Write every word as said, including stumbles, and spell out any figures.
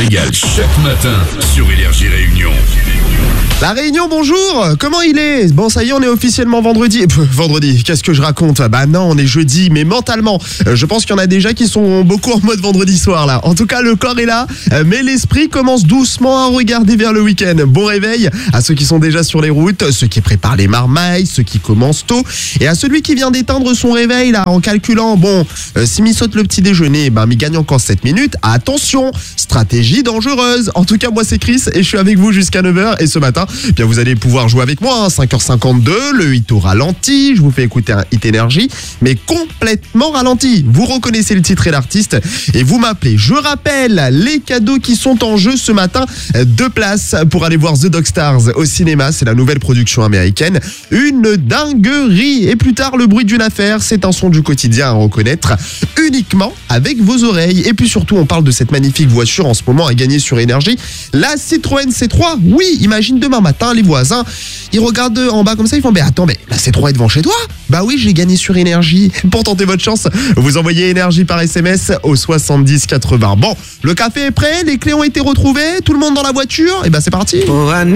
régale chaque matin sur Énergie Réunion. La Réunion, bonjour. Comment il est? Bon, ça y est, on est officiellement vendredi. Pff, vendredi, qu'est-ce que je raconte? Bah non, on est jeudi, mais mentalement, euh, je pense qu'il y en a déjà qui sont beaucoup en mode vendredi soir, là. En tout cas, le corps est là, euh, mais l'esprit commence doucement à regarder vers le week-end. Bon réveil à ceux qui sont déjà sur les routes, ceux qui préparent les marmailles, ceux qui commencent tôt, et à celui qui vient d'éteindre son réveil, là, en calculant, bon, euh, si m'y saute le petit déjeuner, bah, m'y gagne encore sept minutes. Attention, stratégie dangereuse. En tout cas, moi, c'est Chris, et je suis avec vous jusqu'à neuf heures, et ce matin, bien vous allez pouvoir jouer avec moi, hein, cinq heures cinquante-deux, le hit au ralenti, je vous fais écouter un hit énergie, mais complètement ralenti. Vous reconnaissez le titre et l'artiste et vous m'appelez. Je rappelle les cadeaux qui sont en jeu ce matin, deux places pour aller voir The Dog Stars au cinéma, c'est la nouvelle production américaine, une dinguerie. Et plus tard, le bruit d'une affaire, c'est un son du quotidien à reconnaître uniquement avec vos oreilles. Et puis surtout, on parle de cette magnifique voiture en ce moment à gagner sur Énergie, la Citroën C trois. Oui, imagine demain matin, les voisins, ils regardent en bas comme ça, ils font, mais attends, mais la C trois est devant chez toi? Bah oui, j'ai gagné sur Énergie. Pour tenter votre chance, vous envoyez Énergie par S M S au soixante-dix quatre-vingts. Bon, le café est prêt, les clés ont été retrouvées, tout le monde dans la voiture, et bah c'est parti.